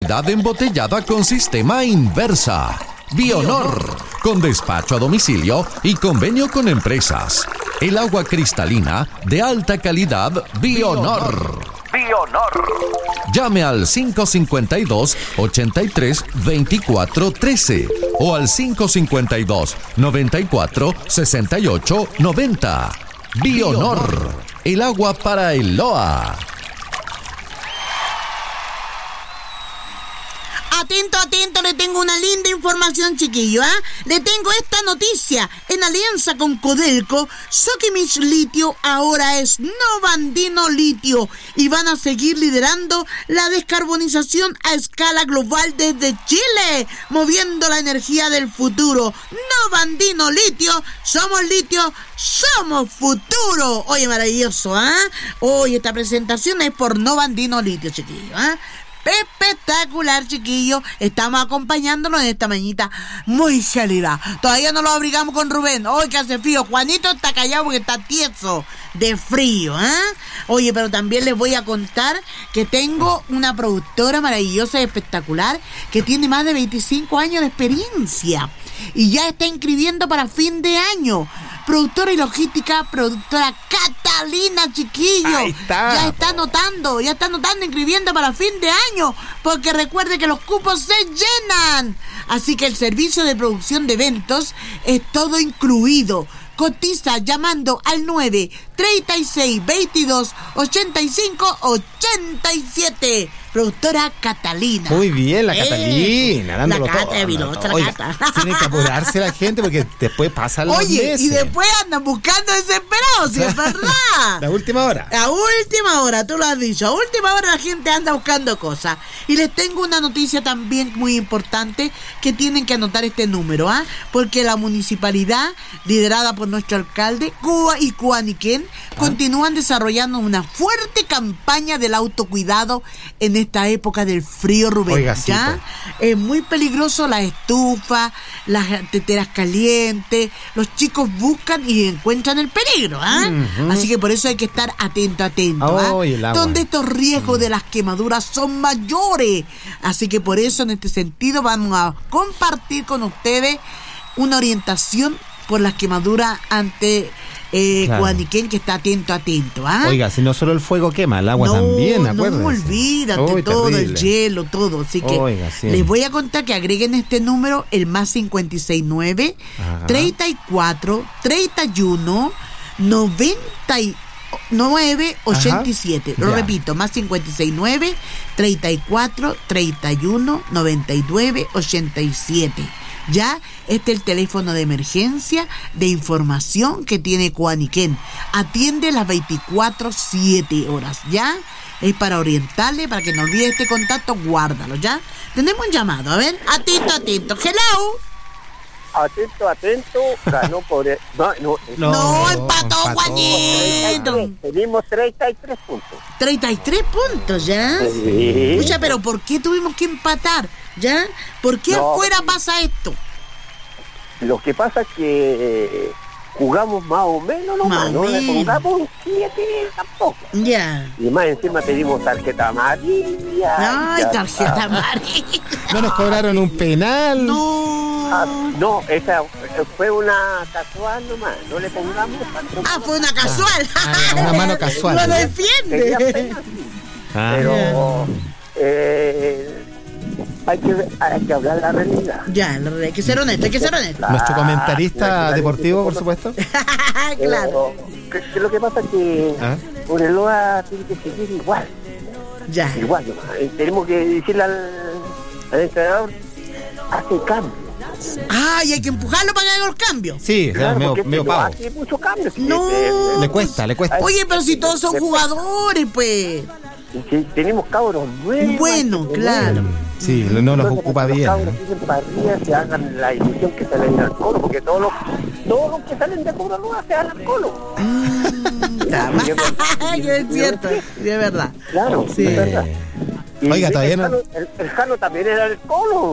calidad embotellada con sistema Inversa. Bionor, con despacho a domicilio y convenio con empresas. El agua cristalina de alta calidad Bionor. Llame al 552-83-2413 o al 552-94-68-90. Bionor, el agua para el Loa. Atento, le tengo una linda información, chiquillo, ¿ah? Le tengo esta noticia. En alianza con Codelco, Sokimich Litio ahora es Novandino Litio y van a seguir liderando la descarbonización a escala global desde Chile, moviendo la energía del futuro. Novandino Litio, somos futuro. Oye, maravilloso, ¿ah? Hoy esta presentación es por Novandino Litio, chiquillo, ¿ah? Espectacular, chiquillo. Estamos acompañándonos en esta mañita muy cálida. Todavía no lo abrigamos con Rubén. Hoy que hace frío. Juanito está callado porque está tieso de frío, ¿eh? Oye, pero también les voy a contar que tengo una productora maravillosa y espectacular que tiene más de 25 años de experiencia y ya está inscribiendo para fin de año. Productora y logística, productora Catalina, chiquillo. Ahí está. Ya está anotando, inscribiendo para fin de año, porque recuerde que los cupos se llenan. Así que el servicio de producción de eventos es todo incluido. Cotiza llamando al 936-22-85-87. Productora Catalina. Muy bien, la Catalina, dándolo la Cata todo. de Virocha, la Oiga, Cata. tiene que apurarse la gente porque después pasan los Oye, meses. y después andan buscando desesperados, ¿sí es verdad? La última hora. A última hora, tú lo has dicho. A última hora la gente anda buscando cosas. Y les tengo una noticia también muy importante que tienen que anotar este número, ¿ah? Porque la municipalidad, liderada por nuestro alcalde, Cuba y Cuaniquén, continúan desarrollando una fuerte campaña del autocuidado en esta época del frío, Rubén. Oiga, sí, ¿ya? Es muy peligroso la estufa, las teteras calientes. Los chicos buscan y encuentran el peligro, ¿ah? Uh-huh. Así que por eso hay que estar atento, Oh, y el agua. donde estos riesgos de las quemaduras son mayores. Así que por eso, en este sentido, vamos a compartir con ustedes una orientación por las quemaduras ante Claro. Cuaniquén, que está atento, ¿ah? Oiga, si no solo el fuego quema, el agua también, acuérdense. No, olvídate, Uy, todo, terrible. el hielo, todo. Así que Oiga, sí. les voy a contar que agreguen este número, el más 569 Ajá. 34 31 99 87. Lo Ya. repito, más 569 34 31 99 87. Ya, este es el teléfono de emergencia de información que tiene Cuaniquén. Atiende las 24/7 horas, ¿ya? Es para orientarle, para que no olvide este contacto, guárdalo, ¿ya? Tenemos un llamado, a ver, atento. Hello. Atento, ganó por... No, empató Juanito. Tenemos 33 puntos. 33 puntos, ¿ya? Sí. Pucha, pero ¿por qué tuvimos que empatar? ¿Ya? ¿Por qué No, afuera pasa esto? Lo que pasa es que jugamos más o menos, Más no o le menos. pongamos un 7 tampoco. Ya. Y más encima pedimos tarjeta amarilla. Ay, Ya tarjeta está. amarilla. No nos cobraron un penal. No, esa fue una casual nomás. No le pongamos... Fue una casual. Una mano casual. Lo Tenía defiende. pena, sí. Ah, Pero hay que hablar la realidad. Ya, hay que ser honesto, Nuestro comentarista deportivo, por supuesto. Claro. Pero, que lo que pasa es que ¿Ah? Moreloa tiene que seguir igual. Ya. Igual nomás. Tenemos que decirle al entrenador, hace cambio. Y hay que empujarlo para que haga los cambios. Sí, Claro, medio, porque medio no pavo. hace mucho cambio. No. Le cuesta. Oye, pero si todos son jugadores, pues. Sí, tenemos cabros nuevos. Bueno, claro. Sí, no los ocupa Los bien. cabros tienen para arriba, se hagan la ilusión que salen al colo, porque todos los que salen de Cobreloa se van al colo. Es cierto, de verdad. Claro, Sí. es verdad. Y Oiga, todavía no. El Jano también era el colo.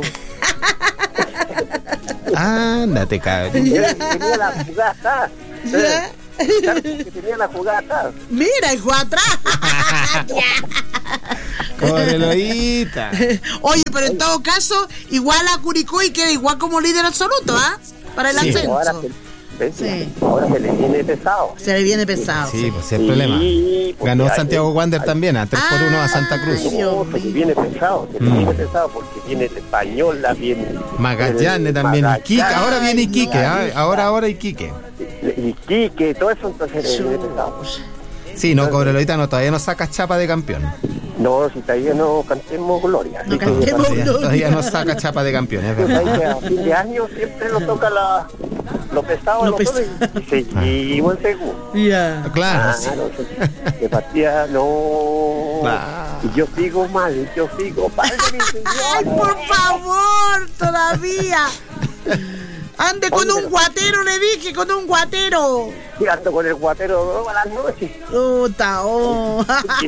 Ándate, cabrón. Tenía la jugada atrás. Ya. Claro, que tenía la jugada atrás. Mira, hijo atrás. Cobreloita. Oye, pero en todo caso, igual a Curicó y queda igual como líder absoluto, ¿ah? Para el Sí. ascenso. Sí. Ahora se le viene pesado. Se le viene pesado. Sí, pues es el problema. Sí, porque Ganó hay- Santiago Wander también, a 3-1 a Santa Cruz. Ay, Dios No, se le viene pesado, porque viene el Española, viene Magallanes también, Iquique. Ahora viene Iquique, Ay, ahora Iquique. Iquique, todo eso, entonces se le viene pesado. Sí, no, Cobreloita no, todavía no saca chapa de campeón. No, si todavía no cantemos gloria. No cantemos. Todavía no saca chapa de campeón, es Pues verdad. ahí que a fin de año siempre nos toca lo pesado a Lo nosotros y seguimos el segundo. Ya. Claro, sí. Claro, de partida no. Claro. Y yo sigo mal, yo sigo mal de mi Ay, señora. por favor, todavía. Ande con un guatero, le dije, con un guatero. Y ando con el guatero todas las noches. Puta, oh.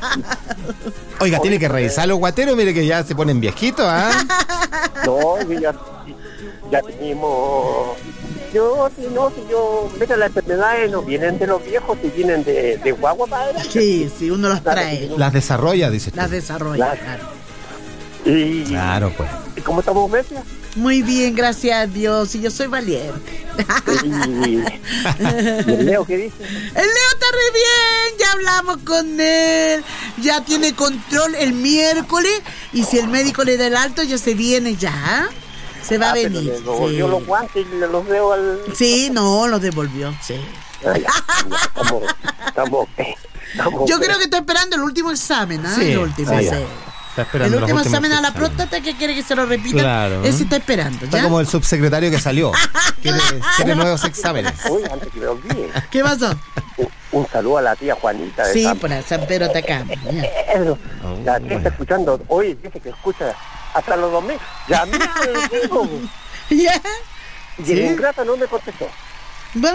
Oiga, tiene que revisar los guateros, mire que ya se ponen viejitos, ¿ah? No, y ya tenemos. Si yo, mira, las enfermedades no vienen de los viejos, si vienen de guagua para adelante. Sí, sí, uno los trae. Las desarrolla, dice. Las desarrolla, Claro. claro. Y, Claro, pues. ¿y cómo estamos, Messi? Muy bien, gracias a Dios. Y yo soy valiente. Y el Leo, ¿qué dice? El Leo está re bien, ya hablamos con él, ya tiene control el miércoles y si el médico le da el alto ya se viene ya, se va a Pero venir. le devolvió los guantes y le los veo al... Sí, no, los devolvió, sí. Ah, ya, estamos Yo creo que está esperando el último examen, ¿ah? Sí, el último, sí. sí. Está esperando El último los últimos examen a la exámenes. próstata que quiere que se lo repita, Claro. ese está esperando, Está ¿ya? como el subsecretario que salió. Quiere nuevos exámenes. Uy, antes que me olvide, ¿Qué pasó? un saludo a la tía Juanita de Sí, San para San Pedro Atacama. ya. Pedro. La tía bueno. está escuchando, hoy dice que escucha hasta los domingos. Ya a mí me lo digo. ¿Ya? Y el ingrato no me contestó. Va.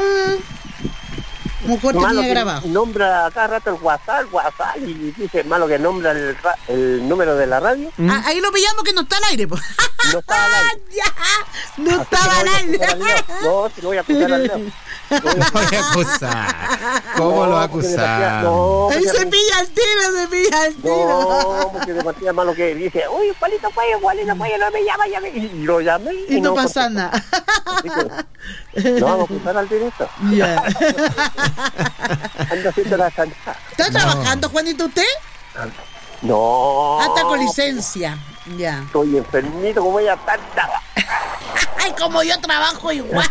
Mejor Malo tenía que grabado. nombra cada rato el WhatsApp, y dice malo que nombra el número de la radio. Ah, ahí lo pillamos que no está al aire, pues. No estaba al aire. Ya, no Así que estaba al no voy a aire. acusar al Leo. No, si no voy a acusar al Leo. Lo voy a acusar. ¿Cómo lo va a acusar? No, Ahí se pilla el tiro, se pilla el tiro. no, porque de partida malo que dice, uy, Juanito Cuello, no me llama, y lo llamé. Y no pasa contestó. nada. Así que, no vamos a acusar al directo. Ya. Anda haciendo la santa. ¿Está trabajando, Juanito, usted? No. Ah, está con licencia. Ya. Estoy enfermito, como voy a estar? Ay, como yo trabajo igual.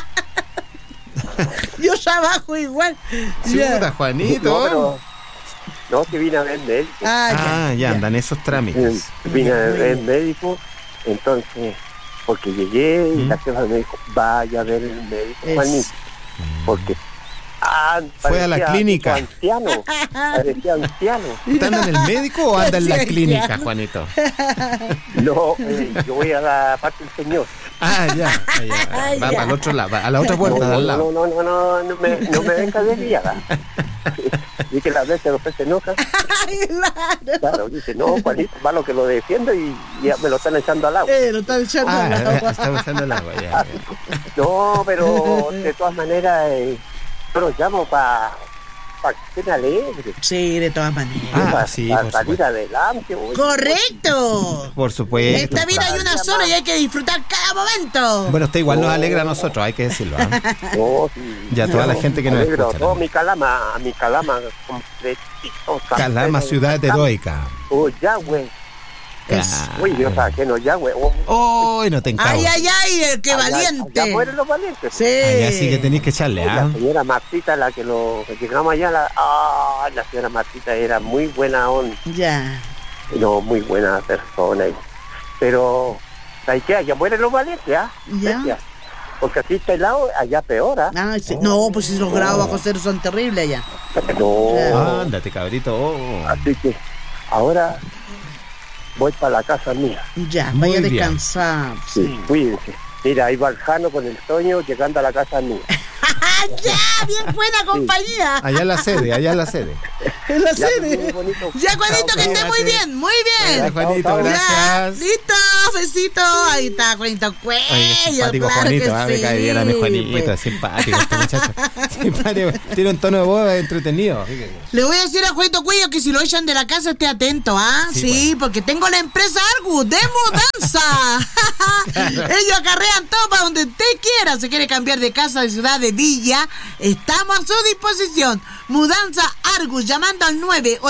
Yo trabajo igual. Chuta, Ya. Juanito. No, pero... No, que vine a ver médico. Ah, ya andan esos trámites. Vine a ver médico, entonces, porque llegué y la jefa me dijo, vaya a ver el médico, Es- Juanito. Porque Fue a la parecía clínica. anciano, parecía anciano. ¿Está en el médico o anda en la Sí, clínica, claro. Juanito? No, yo voy a la parte del señor. Ah, ya. Ay, Va ya. para el otro lado, va a la otra puerta de al lado. No me venga desviada. Y que las veces después se enoja. Ay, claro. Claro, dice, no, Juanito, malo que lo defiendo y ya me lo están echando al agua. Lo está echando Ah, al agua. está usando el agua, ya. No, pero de todas maneras, yo los llamo para que estén alegres. Sí, de todas maneras. Ah, para sí, salir por supuesto. adelante. oye. ¡Correcto! Por supuesto. Esta vida hay una sola y hay que disfrutar cada momento. Bueno, usted igual nos alegra a nosotros, hay que decirlo. ¿Ah? No, sí, Y a toda la gente que nos alegro, escucha, todo ¿no? mi calama completito. Calama, ciudad heroica. Oh, Yahweh. Uy, Dios, que no, Yahweh. ¡Oh, no te encabo! Ay, ay, ay, qué valiente. Ya mueren los valientes. Sí. Allá sí que tenéis que echarle, ¿ah? La señora Martita, la que lo que llegamos allá, la señora Martita era muy buena onda, Ya. no, muy buena persona. Pero, ¿sabes qué? Allá mueren los valientes, ¿ah? Ya. Bestia. Porque así está helado, allá peor, ¿ah? Ay, sí. No, pues si los grados bajo cero son terribles allá. No, Ándate, cabrito. Oh. así que ahora voy para la casa mía. Ya, Muy vaya a bien. descansar. Sí, cuídense. Mira, ahí va el Jano con el Toño llegando a la casa mía. Ya, bien buena compañía. Allá en la sede, allá en la sede. En la Ya, sede. muy bonito. Ya, Juanito, que esté muy Cuídate. bien, muy bien. Gracias, Juanito, Ya, gracias. listo. besito. Ahí está, Juanito Cuello. Oye, simpático claro Juanito, que me cae bien a mi Juanito, pues. es simpático este muchacho. Simpático, tiene un tono de voz entretenido. Le voy a decir a Juanito Cuello que si lo echan de la casa esté atento, ¿ah? Sí, porque tengo la empresa Argus de mudanza. Ellos acarrean todo para donde usted quiera. Se quiere cambiar de casa, de ciudad, de villa. Estamos a su disposición. Mudanza Argus, llamando al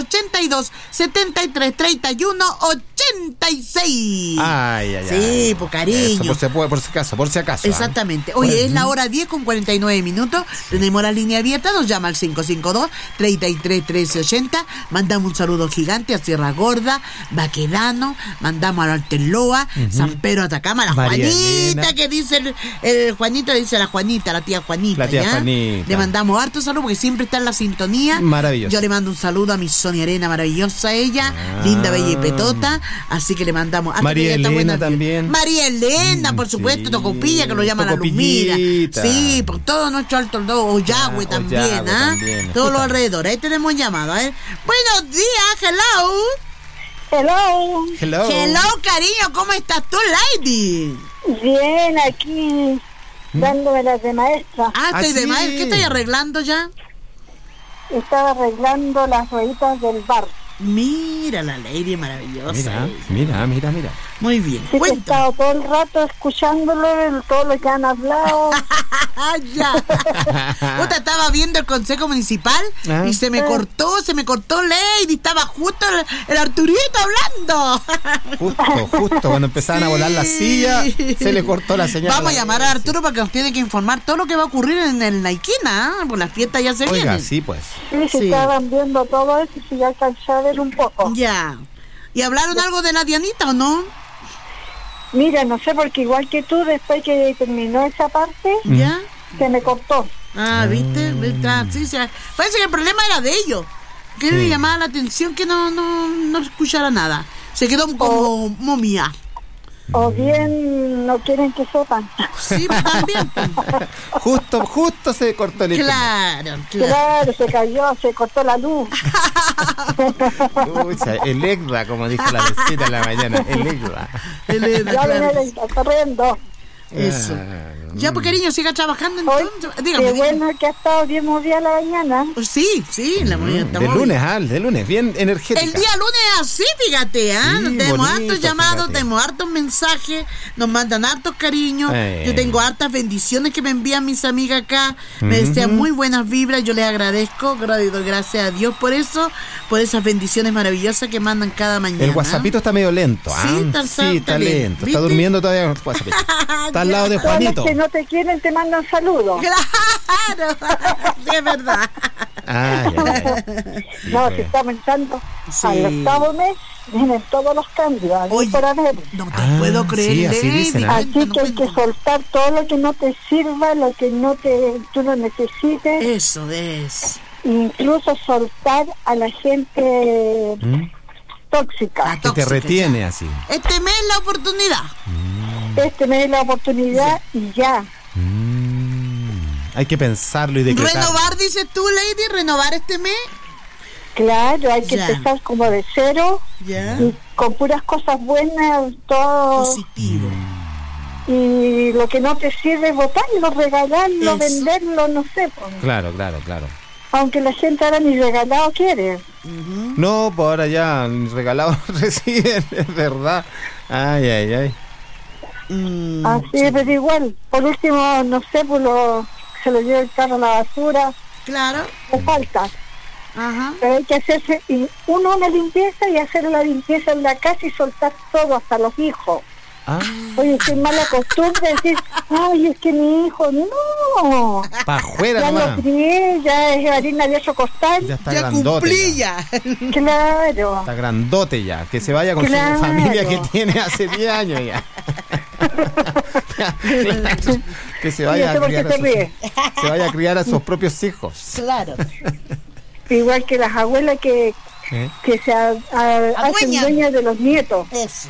982-73-31-86. Ay. Sí, por cariño. Eso, por si acaso. Exactamente. Oye, es la hora 10:49. Tenemos la línea abierta. Nos llama al 552-33-1380. Mandamos un saludo gigante a Sierra Gorda, Baquedano. Mandamos a la Alteloa, San Pedro Atacama, a la María Juanita, Elena. que dice el Juanito, dice la Juanita, la tía Juanita. La tía ¿ya? Juanita. Le mandamos harto saludo porque siempre está en la sintonía. Maravilloso. Yo le mando un saludo a mi Sonia Arena, maravillosa ella, linda, bella y petota. Así que le mandamos. María Elena también. María Elena, por supuesto, sí. Tocopilla, que lo llaman la Lumira. Tocopillita. Sí, por todo nuestro alto Oyagüe también, Oyagüe ¿ah? también. Todos los alrededores. Ahí tenemos llamado, ¿eh? Buenos días, hello. Hello. Hello, cariño, ¿cómo estás tú, lady? Bien, aquí dándome las de maestra. Estoy de sí. maestro. ¿Qué estoy arreglando ya? Estaba arreglando las rueditas del bar. Mira la lady maravillosa. Mira. Muy bien. Sí, que he Cuéntame. estado todo el rato escuchándolo, todo lo que han hablado. Ya. Puta, estaba viendo el consejo municipal y se me cortó, lady. Estaba justo el Arturito hablando. Justo cuando empezaban a volar las sillas, se le cortó la señal. Vamos a llamar a Arturo para que nos tiene que informar todo lo que va a ocurrir en el Naiquina, por las fiestas ya se Oiga, vienen. sí, pues. Sí, Sí. estaban viendo todo eso y sí, ya alcancé a ver un poco. Ya. ¿Y hablaron algo de la Dianita o no? Mira, no sé, porque igual que tú, después que terminó esa parte, ¿Ya? se me cortó. ¿Viste? Sí, parece que el problema era de ellos. Que le llamaba la atención que no escuchara nada. Se quedó como momia. O bien no quieren que sepan. Sí, pues, también. Justo se cortó el internet. Claro, se cayó, se cortó la luz. Pucha, el EGDA, como dijo la vecina en la mañana. El EGDA. Ya viene corriendo. Eso. Ya, pues, cariño, siga trabajando Hoy, entonces. Dígame. qué bueno que ha estado bien movida la mañana. Sí, la mañana está De muy de lunes, bien energética. El día lunes así, fíjate, Sí, tenemos bonito, hartos llamados, fíjate. tenemos hartos mensajes, nos mandan hartos cariños. Yo tengo hartas bendiciones que me envían mis amigas acá, me desean muy buenas vibras, yo les agradezco, doy gracias a Dios por eso, por esas bendiciones maravillosas que mandan cada mañana. El WhatsAppito está medio lento. Sí, está lento, lento. ¿viste? Está durmiendo todavía el WhatsAppito. Está al lado de Todos los Juanito. que no te quieren te mandan saludos. Claro, sí, es verdad. Ay. No, se está pensando Sí. al octavo mes vienen todos los cambios, Oye, por haber. no te puedo creer, sí, así Lady. dicen, Así que hay que Cuéntanos. soltar todo lo que no te sirva, lo que tú no necesites, Eso es. incluso soltar a la gente tóxica. Que te retiene así. Este mes la oportunidad. Este me da la oportunidad y ya. Hay que pensarlo y decretar. Renovar, dices tú, Lady, renovar este mes. Claro, hay que Ya. empezar como de cero Ya. y con puras cosas buenas, todo. Positivo. Y lo que no te sirve, botarlo, regalarlo, Eso. venderlo, no sé. Pues. Claro. Aunque la gente ahora ni regalado quiere. No, pues ahora ya regalado reciben, es verdad. Ay. Así es, pero igual, por último, no sé, pues se lo lleva el carro a la basura, Claro. le falta. Ajá. Pero hay que hacerse una limpieza y hacer la limpieza en la casa y soltar todo, hasta los hijos. Oye, qué mala costumbre decir, ay, es que mi hijo, no. Pa' afuera Ya nomás. lo crié, ya es harina de otro costal. Ya está Ya grandote. cumplí Ya. ya. Claro. Está grandote ya. Que se vaya con Claro. su familia que tiene hace 10 años ya. Claro. Que se vaya Yo sé a por qué criar se ríe. se vaya a criar a sus propios hijos. Claro. Igual que las abuelas que se hacen Adueñan. dueñas de los nietos. Eso.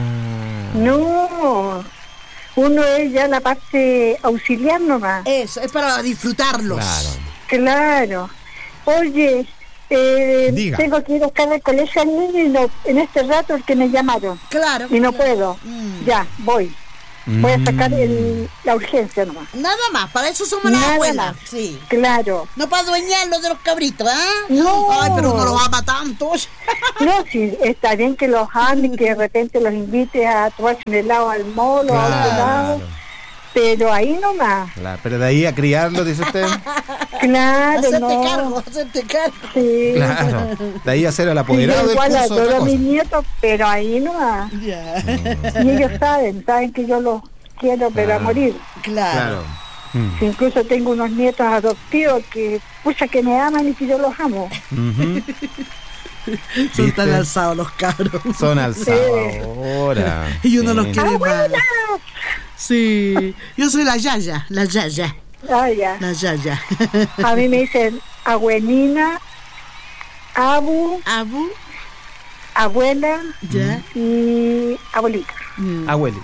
No, uno es ya la parte auxiliar nomás. Eso. Es para disfrutarlos. Claro. Claro. Oye, Diga. Tengo que ir a buscar al colegio al niño y no, en este rato el que me llamaron. Claro. Y no puedo. Ya, voy. Voy a sacar la urgencia nomás. Nada más, para eso somos las Nada abuelas. más. Sí. Claro. No para dueñarlos de los cabritos, ¿ah? No. Ay, pero uno los ama tanto. No, sí, está bien que los amen, que de repente los invite a tomarse un helado al mall o a otro lado. Pero ahí nomás. Claro, pero de ahí a criarlo, dice usted. Claro, Hacerte cargo. Sí. Claro. De ahí a ser el Sí, apoderado yo del igual curso. otra adoro a cosa. mis nietos, pero ahí nomás. Ya. Y ellos saben que yo los quiero, pero a morir. Claro. Claro. Si incluso tengo unos nietos adoptivos que, pucha, que me aman y que yo los amo. Ujú. Son tan ¿Viste? alzados los cabros. Son alzados ahora. Y uno los Sí. quiere mal. Sí. Yo soy la Yaya. Ah, ya. La Yaya. A mí me dicen abuelina, abu, abuela Ya. y abuelita. Abueli.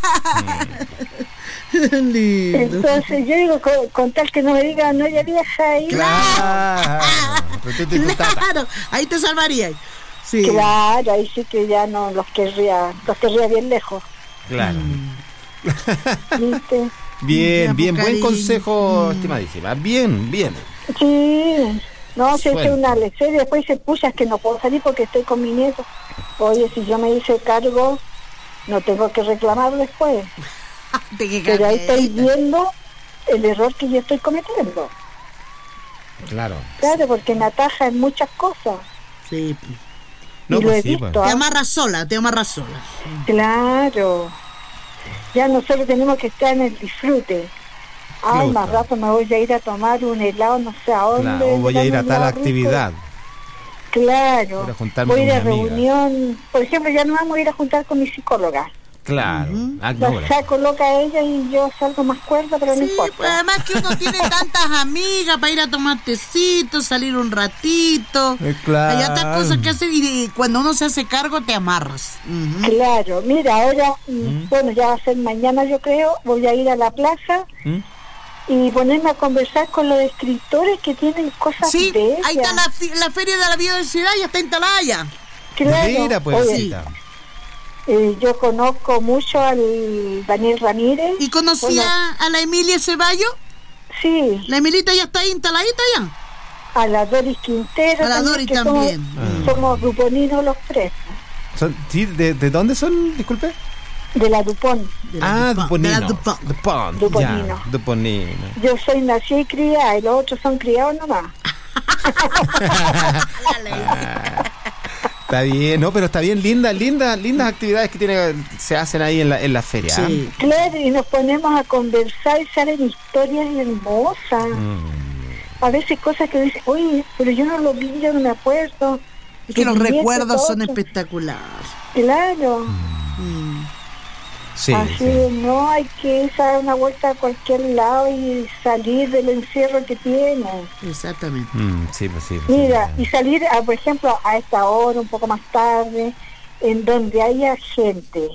Lindo. Entonces yo digo, con tal que no me digan, no, ya vieja ahí. Claro. Pero tú te tata. Claro. Ahí te salvaría. Sí. Claro, ahí sí que ya no los querría bien lejos. Claro. ¿Viste? Bien, Ya, bien, pues, buen cariño. consejo, estimadísima. Bien, bien. Sí, no, se Suerte. hace una lección y después se pucha que no puedo salir porque estoy con mi nieto. Oye, si yo me hice cargo, no tengo que reclamar después. Pero ahí estoy viendo el error que yo estoy cometiendo. Claro. Claro, porque me ataja en muchas cosas. Sí. No, y lo pues he sí, visto. pues. Te ¿ah? amarras sola. Claro. Ya nosotros tenemos que estar en el disfrute. Ay, Disfruta. más rato me voy a ir a tomar un helado, no sé a dónde. Claro, o voy a ir a un tal helado rico. actividad. Claro. Voy a juntarme Voy a ir a con mi amiga. reunión. Por ejemplo, ya no vamos a ir a juntar con mi psicóloga. Claro. Ah, La no, saco loca a ella y yo salgo más cuerda, pero no Sí, importa. pues además que uno tiene tantas amigas para ir a tomar tecito, salir un ratito. Claro. Hay otras cosas que hacer y cuando uno se hace cargo te amarras. Ujú. Claro, mira, ahora, bueno, ya va a ser mañana yo creo, voy a ir a la plaza ¿Mm? y ponerme a conversar con los escritores que tienen cosas Sí, bellas. ahí está la feria de la biodiversidad, ya está instalada ya. Claro. Mira, pues. Oye, cita. yo conozco mucho al Daniel Ramírez. ¿Y conocía Bueno, a la Emilia Ceballos? sí, La Emilita ya está ahí instaladita ya. a la Doris Quintero. A la también, Doris que también. Somos duponinos los tres, Sí, ¿de dónde son? Disculpe. de la Dupont. De la Dupont, de la Duponino. Dupont. Duponino. Ya, Duponino. Yo soy nacida y criada y los otros son criados nomás. Está bien, no, pero está bien, lindas actividades que se hacen ahí en la feria. ¿ah? Sí. Claro, y nos ponemos a conversar y salen historias hermosas. A veces cosas que dicen, oye, pero yo no lo vi, yo no me acuerdo. Es que los Y esto, recuerdos son otro. espectaculares. Claro, Sí, así sí. no hay que irse a dar una vuelta a cualquier lado y salir del encierro que tiene. Exactamente. Sí, pues sí. Mira, sí. y salir, por ejemplo, a esta hora, un poco más tarde, en donde haya gente,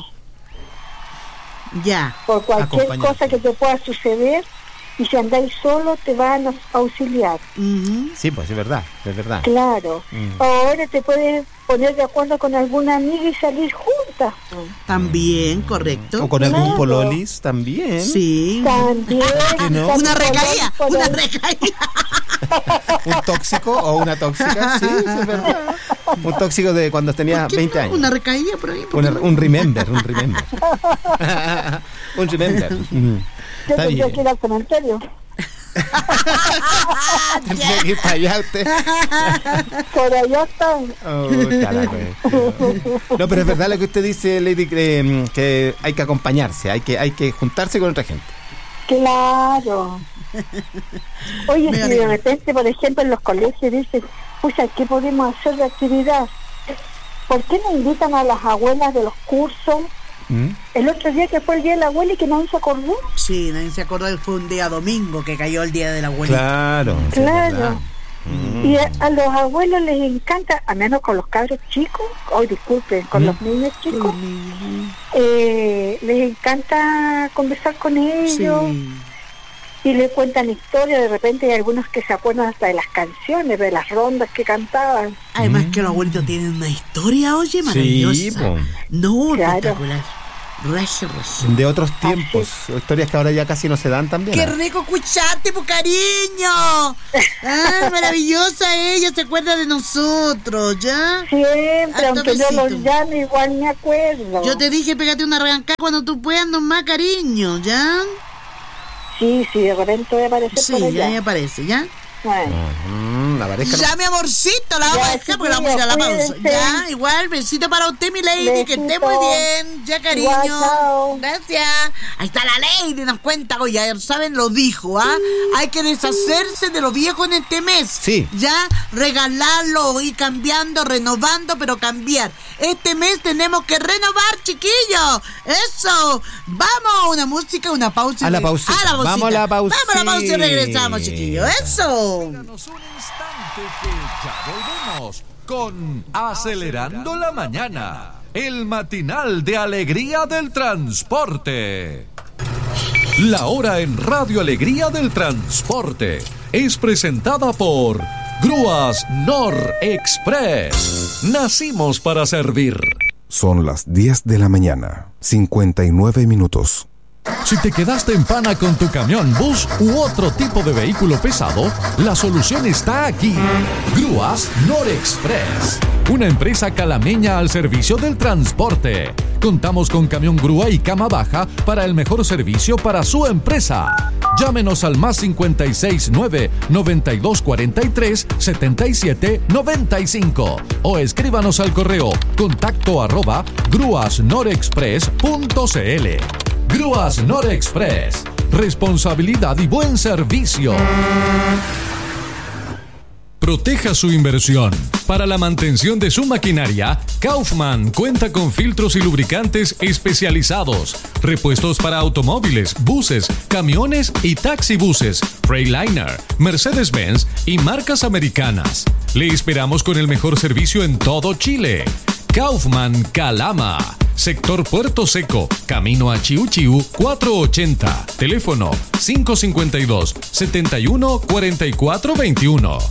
Ya. por cualquier Acompañarte. cosa que te pueda suceder, y si andáis solo te van a auxiliar. Ujú. Sí, pues es verdad. Claro. Ahora te puedes poner de acuerdo con alguna amiga y salir juntas. También, correcto. O con algún Claro. pololis también. Sí. También. qué no? también Una recaída, por una ahí. recaída. Un tóxico o una tóxica. Sí, es verdad. Un tóxico de cuando tenía ¿Por qué 20 no? años. Una recaída por ahí. ¿por qué no? Un remember. Un remember. Yo Está tendría bien. que ir al cementerio. Tendría que ir para allá usted. Por allá está. Oh, carajo. No, pero es verdad lo que usted dice, Lady, que hay que acompañarse, hay que juntarse con otra gente. Claro. Oye, Me si de alegro. repente, por ejemplo, en los colegios dicen, pucha, ¿qué podemos hacer de actividad? ¿Por qué no invitan a las abuelas de los cursos? El otro día que fue el día de la abuela y que nadie se acordó. Sí, nadie se acordó, fue un día domingo que cayó el día de la abuelita. Claro. sí, es Claro. verdad. Y a los abuelos les encanta, a menos con los cabros chicos, disculpen, con los niños chicos, les encanta conversar con ellos. Sí. y le cuentan historias. De repente hay algunos que se acuerdan hasta de las canciones, de las rondas que cantaban. Además que los abuelitos tienen una historia, oye, maravillosa. Sí, po. No, Claro. espectacular. Rege. De otros tiempos, historias que ahora ya casi no se dan también. ¡Qué rico escucharte, por cariño! ¡Ah, maravillosa ella! Se acuerda de nosotros, ¿ya? Siempre, Harto aunque yo besito. los llame, igual me acuerdo. Yo te dije, pégate una regancada cuando tú puedas nomás, cariño, ¿ya? Sí, de repente voy a aparecer por Sí, allá. ya me aparece, ¿ya? Bueno. Aparezca. Ya, mi amorcito, la vamos Ya, a dejar porque la vamos a ir a la pausa. cuídense. Ya, igual, besito para usted, mi lady, que esté Besito. muy bien. Ya, cariño. Igual, chao. Gracias. Ahí está la lady, nos cuenta, oye, ya saben, lo dijo, ¿ah? Hay que deshacerse de lo viejo en este mes. Sí. Ya, regalarlo, ir cambiando, renovando, pero cambiar. Este mes tenemos que renovar, chiquillos. Eso. Vamos a una música, una pausa. A la pausita. A la pausita. Vamos a la pausita. Vamos a la pausa y regresamos, chiquillos. Eso. Danos un instante que ya volvemos con Acelerando la Mañana, el matinal de alegría del transporte. La hora en Radio Alegría del Transporte es presentada por Grúas Nor Express. Nacimos para servir. Son las 10 de la mañana, 59 minutos. Si te quedaste en pana con tu camión, bus u otro tipo de vehículo pesado, la solución está aquí. Grúas Norexpress, una empresa calameña al servicio del transporte. Contamos con camión grúa y cama baja para el mejor servicio para su empresa. Llámenos al más 569 9243 7795 o escríbanos al correo contacto@grúasnorexpress.cl. Grúas Norexpress. Responsabilidad y buen servicio. Proteja su inversión. Para la mantención de su maquinaria, Kaufman cuenta con filtros y lubricantes especializados, repuestos para automóviles, buses, camiones y taxibuses, Freightliner, Mercedes-Benz y marcas americanas. Le esperamos con el mejor servicio en todo Chile. Kaufman Calama, sector Puerto Seco, camino a Chiu Chiu 480, teléfono 552-714421.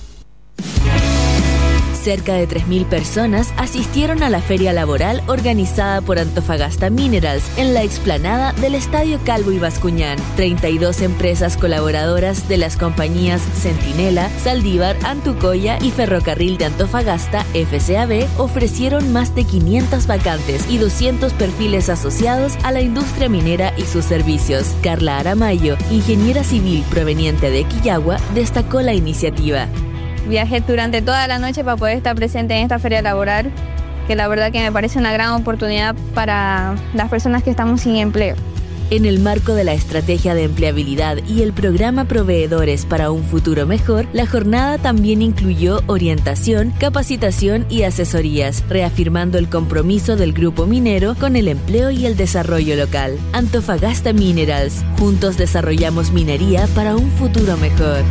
Cerca de 3.000 personas asistieron a la feria laboral organizada por Antofagasta Minerals en la explanada del Estadio Calvo y Bascuñán. 32 empresas colaboradoras de las compañías Centinela, Saldívar, Antucoya y Ferrocarril de Antofagasta, FCAB, ofrecieron más de 500 vacantes y 200 perfiles asociados a la industria minera y sus servicios. Carla Aramayo, ingeniera civil proveniente de Quillagua, destacó la iniciativa. Viajé durante toda la noche para poder estar presente en esta feria laboral, que la verdad que me parece una gran oportunidad para las personas que estamos sin empleo. En el marco de la estrategia de empleabilidad y el programa Proveedores para un futuro mejor, la jornada también incluyó orientación, capacitación y asesorías, reafirmando el compromiso del grupo minero con el empleo y el desarrollo local. Antofagasta Minerals, juntos desarrollamos minería para un futuro mejor.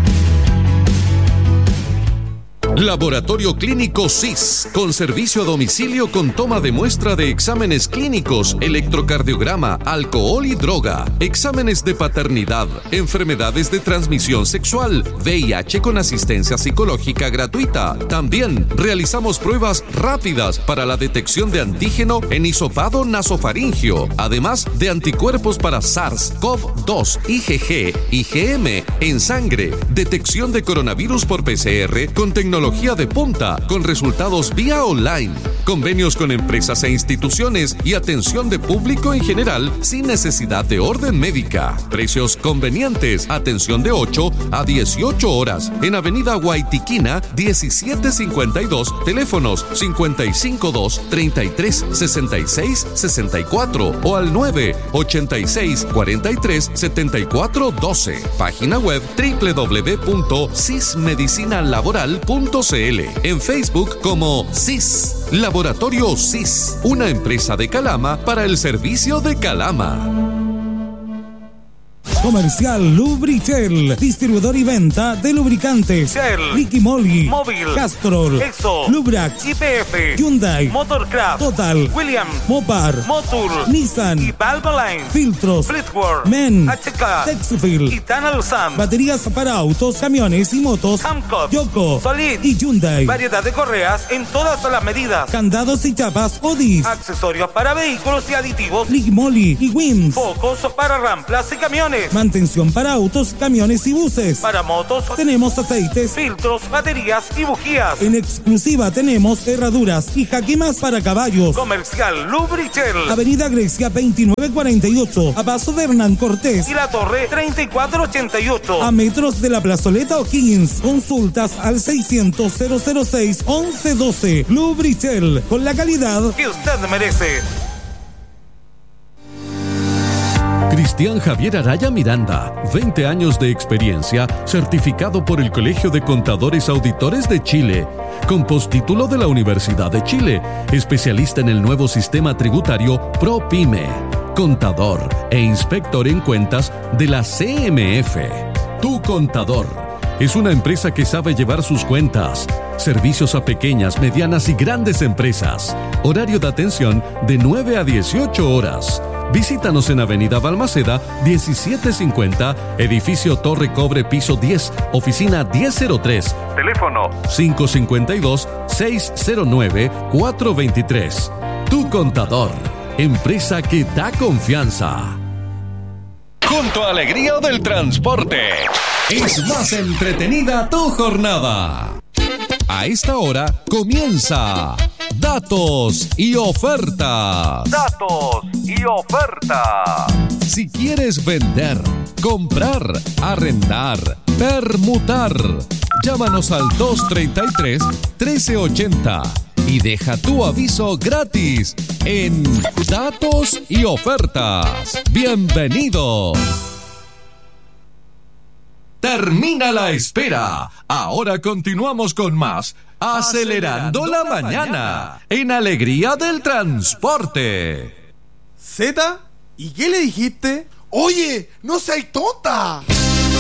Laboratorio Clínico SIS, con servicio a domicilio con toma de muestra de exámenes clínicos, electrocardiograma, alcohol y droga, exámenes de paternidad, enfermedades de transmisión sexual, VIH con asistencia psicológica gratuita. También realizamos pruebas rápidas para la detección de antígeno en hisopado nasofaringio, además de anticuerpos para SARS-CoV-2, IgG, IgM en sangre, detección de coronavirus por PCR con tecnología de punta, con resultados vía online, convenios con empresas e instituciones y atención de público en general sin necesidad de orden médica. Precios convenientes, atención de 8 a 18 horas en Avenida Guaitiquina 1752, teléfonos 552-33-66-64 o al 986-43-74-12. Página web www.sismedicinalaboral.cl. En Facebook como SIS, Laboratorio SIS, una empresa de Calama para el servicio de Calama. Comercial Lubritel, distribuidor y venta de lubricantes Shell, Ricky Moly, Móvil, Castrol, Exo, Lubrax, YPF, Hyundai, Motorcraft, Total, Williams, Mopar, Motul, Nissan y Valvoline, Filtros, Fleetwood, Men, HK, Texfield, y Tunnel Sam, baterías para autos, camiones y motos, Hancock, Yoko, Solid y Hyundai. Variedad de correas en todas las medidas. Candados y chapas Odis. Accesorios para vehículos y aditivos. Ricky Moly y Wims. Focos para ramplas y camiones. Mantención para autos, camiones y buses. Para motos tenemos aceites, filtros, baterías y bujías. En exclusiva tenemos herraduras y jaquimas para caballos. Comercial Lubritel. Avenida Grecia 2948, a paso de Hernán Cortés. Y la Torre 3488. A metros de la plazoleta O'Higgins. Consultas al 600-006-1112. Lubritel, con la calidad que usted merece. Cristian Javier Araya Miranda, 20 años de experiencia, certificado por el Colegio de Contadores Auditores de Chile, con postítulo de la Universidad de Chile, especialista en el nuevo sistema tributario ProPyme, contador e inspector en cuentas de la CMF. Tu Contador es una empresa que sabe llevar sus cuentas. Servicios a pequeñas, medianas y grandes empresas. Horario de atención de 9 a 18 horas. Visítanos en Avenida Balmaceda, 1750, Edificio Torre Cobre, piso 10, oficina 1003. Teléfono 552-609-423. Tu Contador, empresa que da confianza. Junto a Alegría del Transporte, es más entretenida tu jornada. A esta hora comienza Datos y Ofertas. Datos y ofertas. Si quieres vender, comprar, arrendar, permutar, llámanos al 233-1380 y deja tu aviso gratis en Datos y Ofertas. ¡Bienvenidos! Termina la espera. Ahora continuamos con más Acelerando la Mañana en Alegría del Transporte. ¿Zeta? ¿Y qué le dijiste? Oye, no seas tonta.